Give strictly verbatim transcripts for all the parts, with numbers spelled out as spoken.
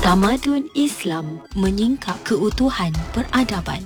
Tamadun Islam menyingkap keutuhan peradaban.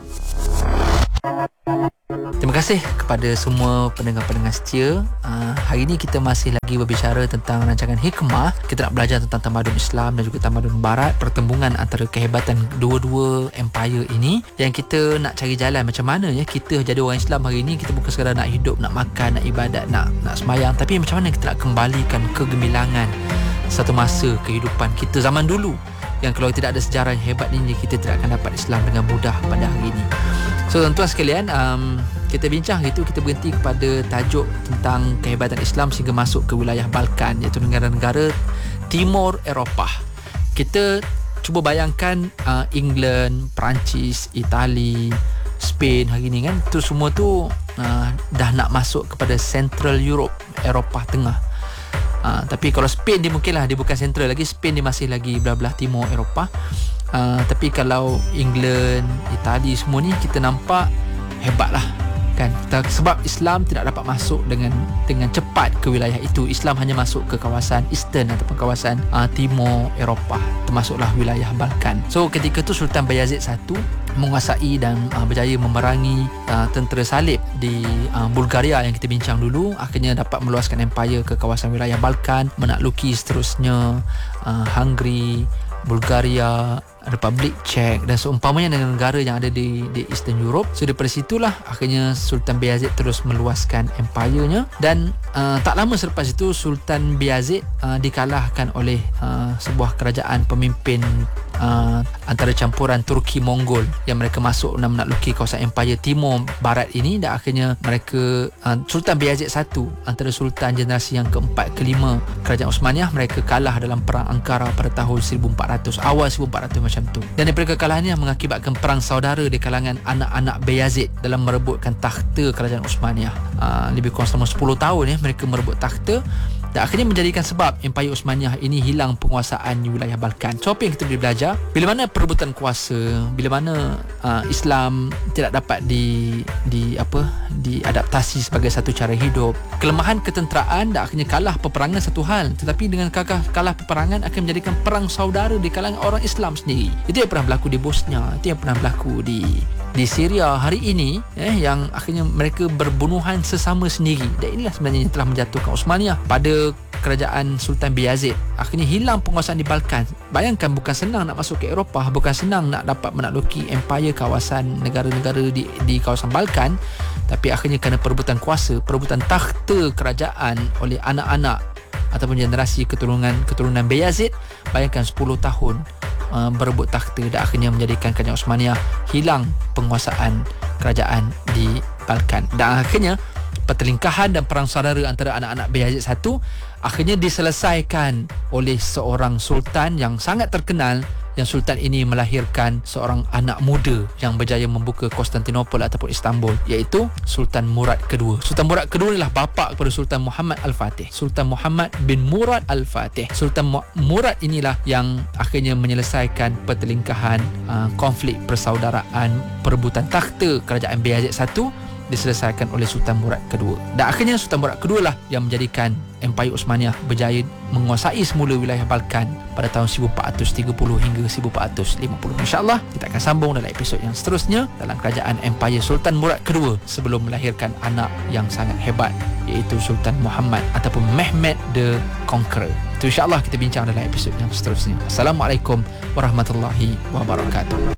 Terima kasih kepada semua pendengar-pendengar setia. Uh, hari ini kita masih lagi berbicara tentang rancangan Hikmah. Kita nak belajar tentang tamadun Islam dan juga tamadun Barat, pertembungan antara kehebatan dua-dua empire ini, yang kita nak cari jalan macam mana ya kita jadi orang Islam hari ini. Kita bukan sekadar nak hidup, nak makan, nak ibadat, nak nak sembahyang, tapi macam mana kita nak kembalikan kegemilangan satu masa kehidupan kita zaman dulu, yang kalau tidak ada sejarah yang hebat ini, kita tidak akan dapat Islam dengan mudah pada hari ini. So tuan-tuan sekalian, um, kita bincang itu, kita berhenti kepada tajuk tentang kehebatan Islam sehingga masuk ke wilayah Balkan, iaitu negara-negara Timur Eropah. Kita cuba bayangkan uh, England, Perancis, Itali, Spain hari ini kan, tu semua tu uh, dah nak masuk kepada Central Europe, Eropah Tengah. Uh, tapi kalau Spain dia mungkinlah dia bukan Central lagi, Spain dia masih lagi belah-belah Timur Eropah. Uh, tapi kalau England, Itali semua ni kita nampak hebatlah kan, sebab Islam tidak dapat masuk dengan dengan cepat ke wilayah itu. Islam hanya masuk ke kawasan Eastern ataupun kawasan uh, Timur Eropah, termasuklah wilayah Balkan. So ketika tu Sultan Bayazid satu menguasai dan uh, berjaya memerangi uh, tentera salib di uh, Bulgaria yang kita bincang dulu, akhirnya dapat meluaskan empire ke kawasan wilayah Balkan, menakluki seterusnya uh, Hungary, Bulgaria, Republik Czech dan seumpamanya dengan negara yang ada di, di Eastern Europe. So daripada situlah akhirnya Sultan Bayazid terus meluaskan empire-nya, dan uh, tak lama selepas itu Sultan Bayazid uh, dikalahkan oleh uh, sebuah kerajaan pemimpin uh, antara campuran Turki Mongol, yang mereka masuk dan menakluki kawasan empire Timur Barat ini, dan akhirnya mereka uh, Sultan Bayazid satu antara sultan generasi yang keempat kelima kerajaan Osmaniyah, mereka kalah dalam perang Ankara pada tahun seribu empat ratus, awal seribu empat ratus macam tu. Dan daripada kekalahan ini mengakibatkan perang saudara di kalangan anak-anak Bayazid dalam merebutkan takhta kerajaan Osmaniyah. Uh, lebih kurang selama sepuluh tahun ya mereka merebut takhta, dan akhirnya menjadikan sebab Empire Osmaniyah ini hilang penguasaan di wilayah Balkan. So apa yang kita boleh belajar? Bila mana perebutan kuasa, bila mana uh, Islam tidak dapat di di apa diadaptasi sebagai satu cara hidup, kelemahan ketenteraan dan akhirnya kalah peperangan satu hal, tetapi dengan kalah, kalah peperangan akan menjadikan perang saudara di kalangan orang Islam sendiri. Itu yang pernah berlaku di Bosnia, itu yang pernah berlaku di di Syria hari ini, eh, yang akhirnya mereka berbunuhan sesama sendiri. Dan inilah sebenarnya yang telah menjatuhkan Osmaniyah pada kerajaan Sultan Bayazid. Akhirnya hilang penguasaan di Balkan. Bayangkan, bukan senang nak masuk ke Eropah, bukan senang nak dapat menakluki empire kawasan negara-negara di, di kawasan Balkan, tapi akhirnya kerana perebutan kuasa, perebutan takhta kerajaan oleh anak-anak ataupun generasi keturunan keturunan Bayazid, bayangkan sepuluh tahun Uh, berebut takhta, dan akhirnya menjadikan kerajaan Osmaniyah hilang penguasaan kerajaan di Balkan. Dan akhirnya pertelingkahan dan perang saudara antara anak-anak Bayazid satu akhirnya diselesaikan oleh seorang sultan yang sangat terkenal, yang sultan ini melahirkan seorang anak muda yang berjaya membuka Konstantinopel ataupun Istanbul, iaitu Sultan Murad kedua. Sultan Murad kedua adalah bapa kepada Sultan Muhammad Al-Fatih. Sultan Muhammad bin Murad Al-Fatih. Sultan Murad inilah yang akhirnya menyelesaikan pertelingkahan uh, konflik persaudaraan perebutan takhta kerajaan Bayazid satu diselesaikan oleh Sultan Murad kedua. Dan akhirnya Sultan Murad kedua lah yang menjadikan Empire Osmaniyah berjaya menguasai semula wilayah Balkan pada tahun seribu empat ratus tiga puluh hingga seribu empat ratus lima puluh. InsyaAllah kita akan sambung dalam episod yang seterusnya dalam kerajaan Empire Sultan Murad kedua sebelum melahirkan anak yang sangat hebat, iaitu Sultan Muhammad ataupun Mehmed the Conqueror. Itu insyaAllah kita bincang dalam episod yang seterusnya. Assalamualaikum warahmatullahi wabarakatuh.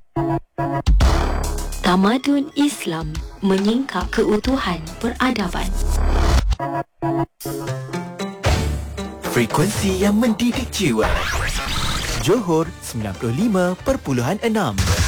Tamadun Islam menyingkap keutuhan peradaban. Frekuensi yang mendidik jiwa. Johor sembilan puluh lima perpuluhan enam.